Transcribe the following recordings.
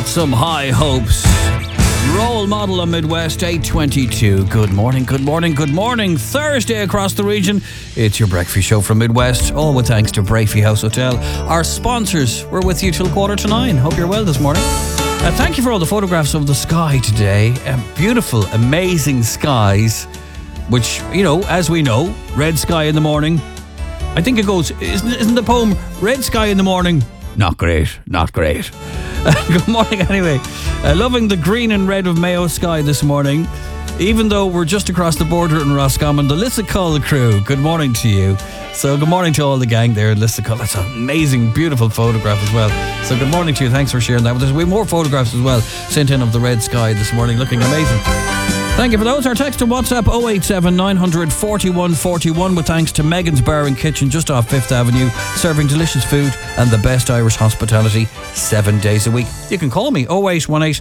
some high hopes. Role model of Midwest 822. Good morning, good morning, good morning. Thursday across the region. It's your breakfast show from Midwest. All with thanks to Brafey House Hotel. Our sponsors, we're with you till 8:45. Hope you're well this morning. Thank you for all the photographs of the sky today. Beautiful, amazing skies. Which, you know, as we know, red sky in the morning. I think it goes, isn't the poem Red Sky in the Morning? Not great, not great. Good morning anyway. Loving the green and red of Mayo sky this morning. Even though we're just across the border in Roscommon, the Lissacull crew, good morning to you. So good morning to all the gang there in Lissacull. That's an amazing, beautiful photograph as well. So good morning to you. Thanks for sharing that with us. We have more photographs as well sent in of the red sky this morning, looking amazing. Thank you for those. Our text to WhatsApp 087 900 4141 with thanks to Megan's Bar and Kitchen just off 5th Avenue, serving delicious food and the best Irish hospitality 7 days a week. You can call me 0818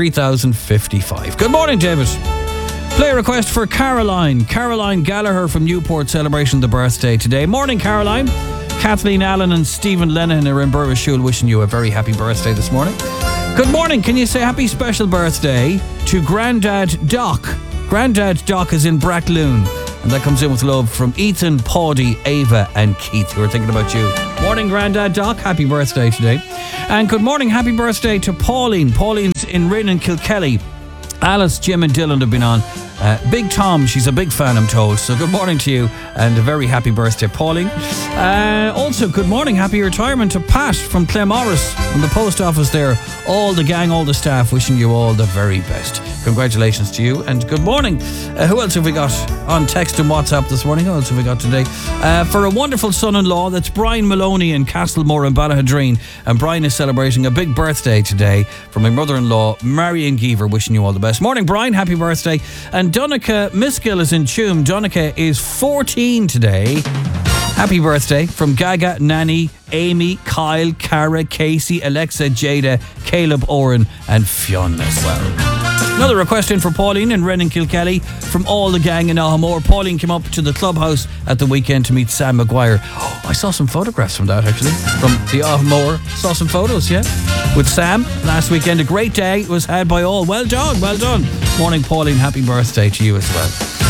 3055. Good morning, David. Play a request for Caroline. Caroline Gallagher from Newport celebrating the birthday today. Morning, Caroline. Kathleen Allen and Stephen Lennon are in Burrishool wishing you a very happy birthday this morning. Good morning. Can you say happy special birthday to Grandad Doc? Grandad Doc is in Brackloon. And that comes in with love from Ethan, Paddy, Ava and Keith, who are thinking about you. Morning, Grandad Doc. Happy birthday today. And good morning. Happy birthday to Pauline. Pauline's in Rin and Kilkelly. Alice, Jim and Dylan have been on. Big Tom, she's a big fan, I'm told. So good morning to you and a very happy birthday, Pauline. Also, good morning, happy retirement to Pat from Clemorris from the post office there. All the gang, all the staff, wishing you all the very best. Congratulations to you and good morning. Who else have we got on text and WhatsApp this morning? Who else have we got today? For a wonderful son-in-law, that's Brian Maloney in Castlemore in Ballahadreen. And Brian is celebrating a big birthday today from my mother-in-law, Marion Geever, wishing you all the best. Morning, Brian, happy birthday. And Donica Miskill is in Tuam. Donica is 14 today. Happy birthday from Gaga, Nanny, Amy, Kyle, Cara, Casey, Alexa, Jada, Caleb, Oren and Fionn as well. Another request in for Pauline in Ren and Kilkelly from all the gang in Ahamore. Pauline came up to the clubhouse at the weekend to meet Sam Maguire. Oh, I saw some photographs from that actually. From the Ahamore. Saw some photos, yeah. With Sam last weekend. A great day was had by all. Well done, well done. Morning, Pauline. Happy birthday to you as well.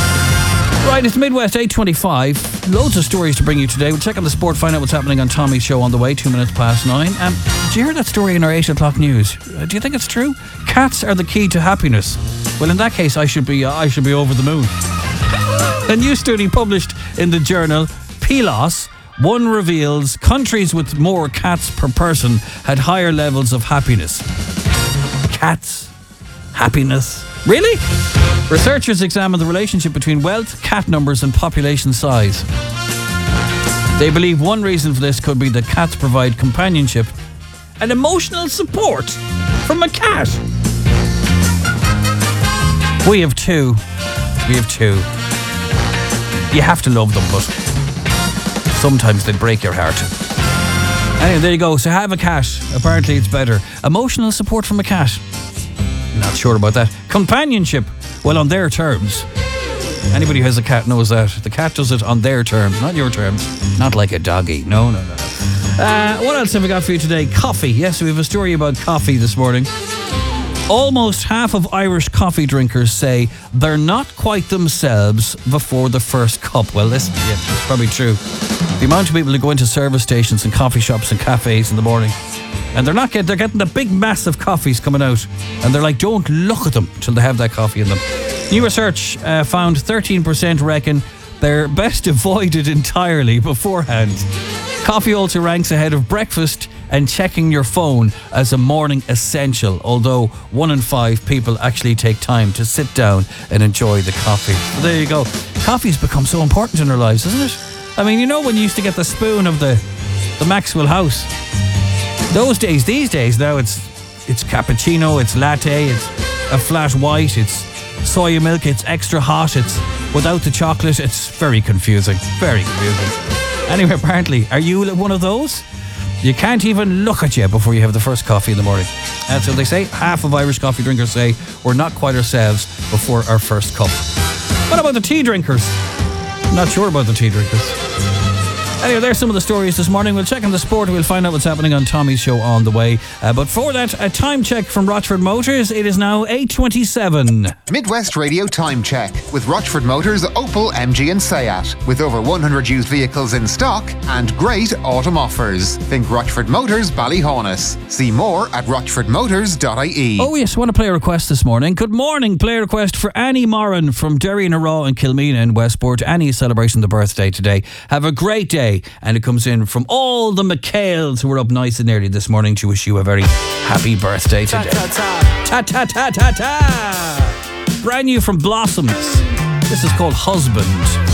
Right, it's Midwest 8:25. Loads of stories to bring you today. We'll check on the sport, find out what's happening on Tommy's show on the way, 9:02. Did you hear that story in our 8 o'clock news? Do you think it's true? Cats are the key to happiness. Well, in that case, I should be over the moon. A new study published in the journal PLOS, one reveals countries with more cats per person had higher levels of happiness. Cats? Happiness? Really? Researchers examined the relationship between wealth, cat numbers and population size. They believe one reason for this could be that cats provide companionship and emotional support from a cat. We have two. You have to love them, but sometimes they break your heart. Anyway, there you go. So have a cat. Apparently it's better. Emotional support from a cat. Not sure about that. Companionship. Well, on their terms. Anybody who has a cat knows that. The cat does it on their terms, not your terms. Not like a doggy. No. What else have we got for you today? Coffee. Yes, we have a story about coffee this morning. Almost half of Irish coffee drinkers say they're not quite themselves before the first cup. Well, listen, yeah, that's probably true. The amount of people who go into service stations and coffee shops and cafes in the morning, and they're getting the big massive coffees coming out, and they're like, don't look at them till they have that coffee in them. New research found 13% reckon they're best avoided entirely beforehand. Coffee also ranks ahead of breakfast and checking your phone as a morning essential, although 1 in 5 people actually take time to sit down and enjoy the coffee. So there you go. Coffee's become so important in our lives, isn't it? I mean, you know when you used to get the spoon of the Maxwell House? Those days, these days, now it's cappuccino, it's latte, it's a flat white, it's soya milk, it's extra hot, it's without the chocolate. It's very confusing. Very confusing. Anyway, apparently, are you one of those? You can't even look at you before you have the first coffee in the morning. That's what they say. Half of Irish coffee drinkers say we're not quite ourselves before our first cup. What about the tea drinkers? I'm not sure about the tea drinkers. Anyway, there's some of the stories this morning. We'll check on the sport. We'll find out what's happening on Tommy's show on the way. But for that, a time check from Rochford Motors. It is now 8:27. Midwest Radio Time Check with Rochford Motors, Opel, MG and Seat. With over 100 used vehicles in stock and great autumn offers. Think Rochford Motors, Ballyhonus. See more at rochfordmotors.ie. Oh yes, I want to play a request this morning. Good morning. Play a request for Annie Moran from Derry and Raw in Kilmeena in Westport. Annie is celebrating the birthday today. Have a great day. And it comes in from all the McHales who were up nice and early this morning to wish you a very happy birthday today. Ta-ta-ta-ta-ta. Brand new from Blossoms. This is called Husband.